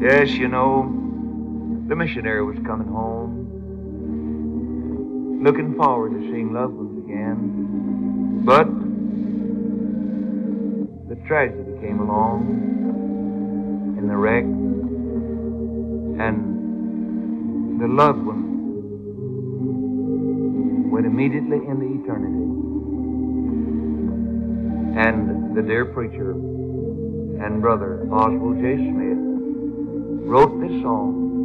Yes, you know, the missionary was coming home, looking forward to seeing loved ones again. But the tragedy came along in the wreck, and the loved one went immediately into eternity. And the dear preacher and brother Oswald J. Smith wrote this song